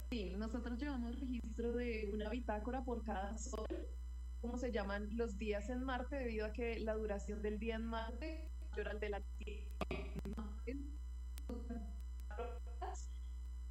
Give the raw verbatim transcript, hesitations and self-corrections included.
Sí, nosotros llevamos registro de una bitácora por cada sol, como se llaman los días en Marte, debido a que la duración del día en Marte es mayor al de la Tierra.